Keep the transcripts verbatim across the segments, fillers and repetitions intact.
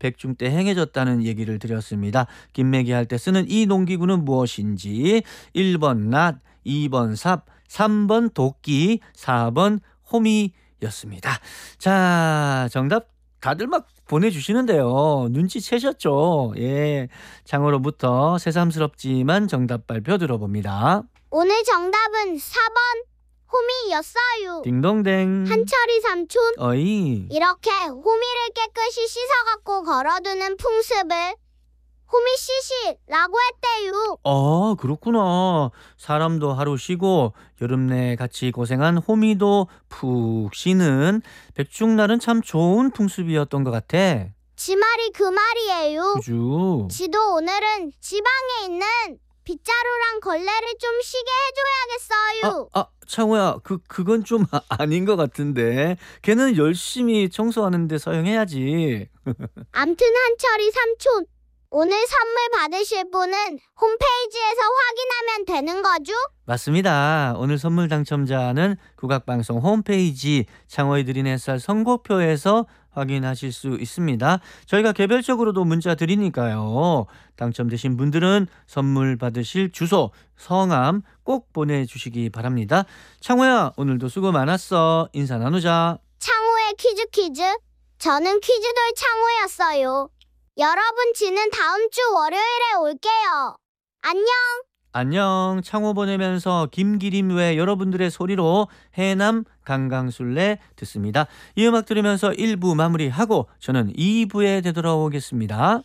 백중 때 행해졌다는 얘기를 드렸습니다. 김매기 할 때 쓰는 이 농기구는 무엇인지 일 번 낫, 이 번 삽, 삼 번 도끼, 사 번 호미였습니다. 자, 정답 다들 막 보내주시는데요. 눈치채셨죠? 예, 창호로부터 새삼스럽지만 정답 발표 들어봅니다. 오늘 정답은 사 번 호미였어요. 딩동댕. 한철이 삼촌, 어이. 이렇게 호미를 깨끗이 씻어갖고 걸어두는 풍습을 호미씨씨라고 했대요. 아, 그렇구나. 사람도 하루 쉬고 여름 내 같이 고생한 호미도 푹 쉬는 백중날은 참 좋은 풍습이었던 것 같아. 지 말이 그 말이에요. 그죠? 지도 오늘은 지방에 있는 빗자루랑 걸레를 좀 쉬게 해줘야겠어요. 아, 아, 창호야, 그, 그건 좀 아- 아닌 것 같은데. 걔는 열심히 청소하는데 사용해야지. 암튼 한철이 삼촌, 오늘 선물 받으실 분은 홈페이지에서 확인하면 되는 거죠? 맞습니다. 오늘 선물 당첨자는 국악방송 홈페이지 창호의 드린 햇살 선곡표에서 확인하실 수 있습니다. 저희가 개별적으로도 문자 드리니까요. 당첨되신 분들은 선물 받으실 주소, 성함 꼭 보내주시기 바랍니다. 창호야, 오늘도 수고 많았어. 인사 나누자. 창호의 퀴즈 퀴즈. 저는 퀴즈돌 창호였어요. 여러분, 지는 다음 주 월요일에 올게요. 안녕. 안녕. 창호 보내면서 김기림 외 여러분들의 소리로 해남 강강술래 듣습니다. 이 음악 들으면서 일 부 마무리하고 저는 이 부에 되돌아오겠습니다.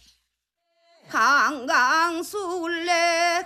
강강술래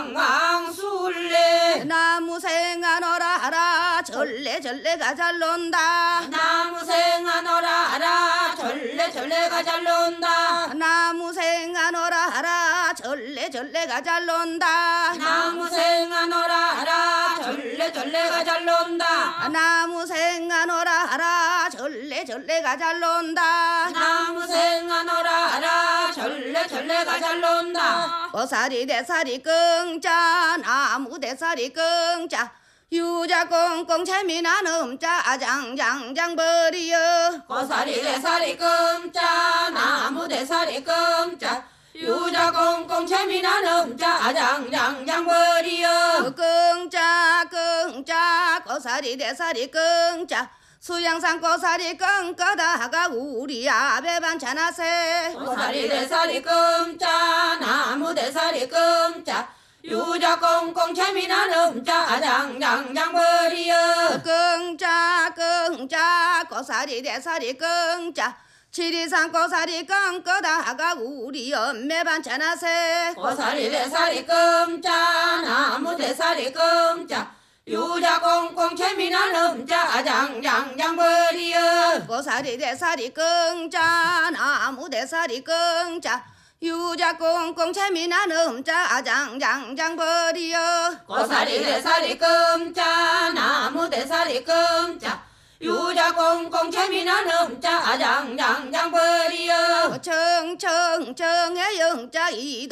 강강술래 나무생하너라 하라 절레절레가 잘 논다 나무생하너라 하라 절레절레가 잘 논다 나무생하너라 하라 절레절레가 잘 논다 나무생하너라 하라 절레절레가 잘 논다 나무생하너라 하라 절레절레가 잘 논다 나무생하너라 하라 절레절레가 잘 논다 고사리 대사리 끙짜 나무 대사리 끙짜 유자 꽁꽁 재미난 음자 아장장장 버리여 고사리 대사리 끔짜 나무 대사리 끔짜 유자 꽁꽁 재미난 음자 아장장장 버리여 끙짜 끙짜 고사리 대사리 끙짜 수양산 고사리 끙끄다가 우리 앞에 반찬하세 고사리 대사리 끔짜 나무 대사리 끔짜 유자 꽁꽁 재미난 음자 아장장장 버리여 끙짜 끙짜 고사리 대사리 끙짜 지리산 고사리 끙끄다가 우리 엄매 반찬하세 고사리 대사리 끔짜 나무 대사리 끔짜 유자 꽁꽁 재미난 음자 아장장장 버리여 고사리 대사리 끙짜 나무 대사리 끙짜 유자 꽁꽁 재미난 음자 아장장장 버리여 고사리 대사리 끔짜 나무 대사리 끔짜 유자 꽁꽁 재미난 음자 아장장장 버리여 청청청의 영자 이도